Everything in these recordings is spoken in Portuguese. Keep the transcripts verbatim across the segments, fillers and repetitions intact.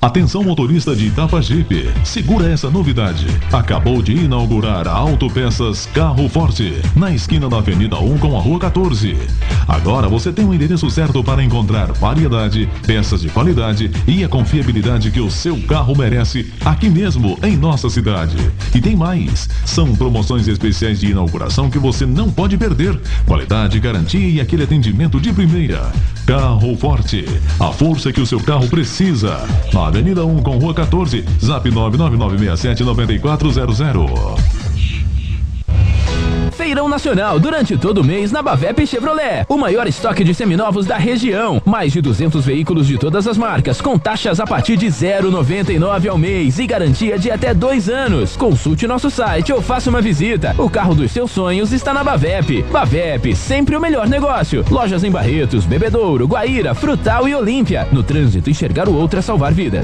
Atenção, motorista de Itapajipe, segura essa novidade. Acabou de inaugurar a Autopeças Carro Forte, na esquina da Avenida um com a Rua quatorze. Agora você tem o endereço certo para encontrar variedade, peças de qualidade e a confiabilidade que o seu carro merece aqui mesmo em nossa cidade. E tem mais, são promoções especiais de inauguração que você não pode perder. Qualidade, garantia e aquele atendimento de primeira. Carro Forte, a força que o seu carro precisa. Na Avenida um com Rua quatorze, zap nove nove nove seis sete nove quatro zero zero. Feirão Nacional durante todo o mês na Bavep Chevrolet. O maior estoque de seminovos da região. Mais de duzentos veículos de todas as marcas, com taxas a partir de zero vírgula noventa e nove ao mês e garantia de até dois anos. Consulte nosso site ou faça uma visita. O carro dos seus sonhos está na Bavep. Bavep, sempre o melhor negócio. Lojas em Barretos, Bebedouro, Guaíra, Frutal e Olímpia. No trânsito, enxergar o outro é salvar vidas.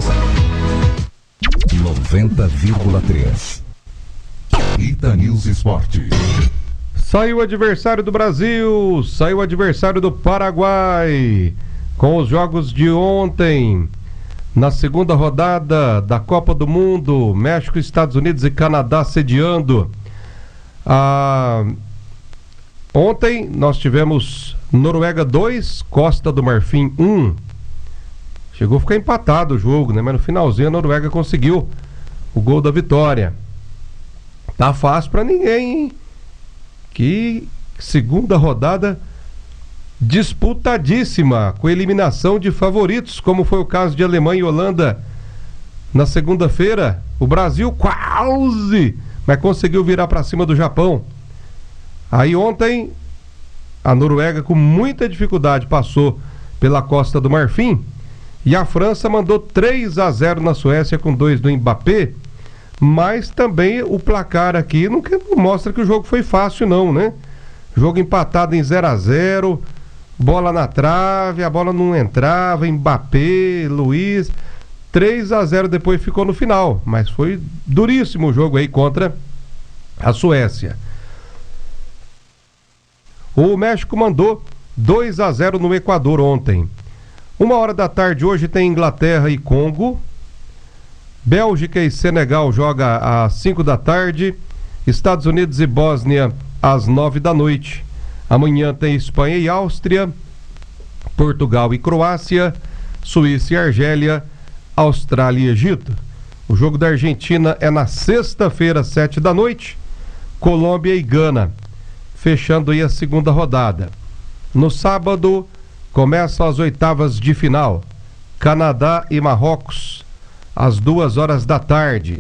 noventa vírgula três Ita News Esporte. Saiu o adversário do Brasil, saiu o adversário do Paraguai. Com os jogos de ontem, na segunda rodada da Copa do Mundo, México, Estados Unidos e Canadá sediando. Ah, ontem nós tivemos Noruega dois, Costa do Marfim um. Chegou a ficar empatado o jogo, né? Mas no finalzinho a Noruega conseguiu o gol da vitória. Tá fácil pra ninguém, hein? Que segunda rodada disputadíssima, com eliminação de favoritos, como foi o caso de Alemanha e Holanda na segunda-feira. O Brasil quase, mas conseguiu virar para cima do Japão. Aí ontem a Noruega com muita dificuldade passou pela Costa do Marfim e a França mandou três a zero na Suécia com dois do Mbappé. Mas também o placar aqui não, não mostra que o jogo foi fácil não, né? Jogo empatado em zero a zero, bola na trave, a bola não entrava, Mbappé, Luiz, três a zero depois ficou no final, mas foi duríssimo o jogo aí contra a Suécia. O México mandou dois a zero no Equador ontem. Uma hora da tarde hoje tem Inglaterra e Congo. Bélgica e Senegal joga às cinco da tarde, Estados Unidos e Bósnia às nove da noite. Amanhã tem Espanha e Áustria, Portugal e Croácia, Suíça e Argélia, Austrália e Egito. O jogo da Argentina é na sexta-feira, às sete da noite, Colômbia e Gana, fechando aí a segunda rodada. No sábado, começam as oitavas de final, Canadá e Marrocos, às duas horas da tarde.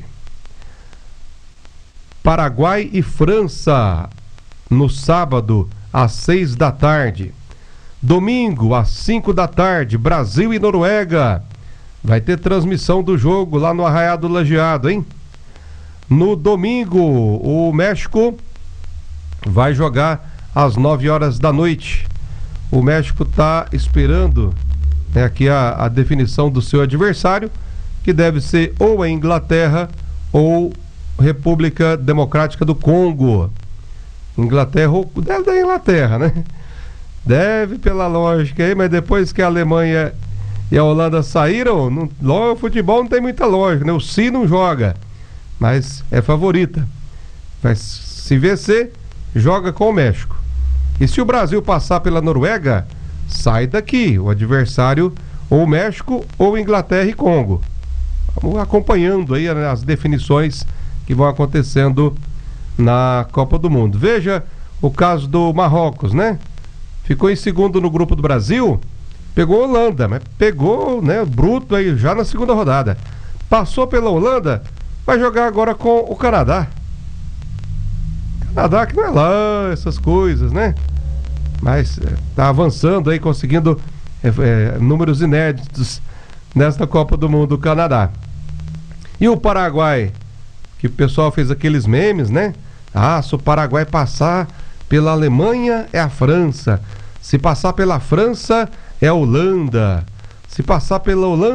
Paraguai e França, no sábado, às seis da tarde. Domingo, às cinco da tarde, Brasil e Noruega. Vai ter transmissão do jogo lá no Arraial do Lajeado, hein? No domingo, o México vai jogar às nove horas da noite. O México está esperando, né, aqui a, a definição do seu adversário, que deve ser ou a Inglaterra ou República Democrática do Congo. Inglaterra, ou deve da Inglaterra, né? Deve pela lógica aí, mas depois que a Alemanha e a Holanda saíram, não, logo, o futebol não tem muita lógica, né? O Si não joga, mas é favorita. Mas se vencer, joga com o México. E se o Brasil passar pela Noruega, sai daqui, o adversário ou México ou Inglaterra e Congo. Vamos acompanhando aí as definições que vão acontecendo na Copa do Mundo. Veja o caso do Marrocos, né? Ficou em segundo no grupo do Brasil, pegou a Holanda, mas pegou, né, bruto aí já na segunda rodada. Passou pela Holanda, vai jogar agora com o Canadá. Canadá que não é lá essas coisas, né? Mas é, tá avançando aí, conseguindo é, é, números inéditos nesta Copa do Mundo, Canadá. E o Paraguai, que o pessoal fez aqueles memes, né? Ah, se o Paraguai passar pela Alemanha, é a França. Se passar pela França, é a Holanda. Se passar pela Holanda,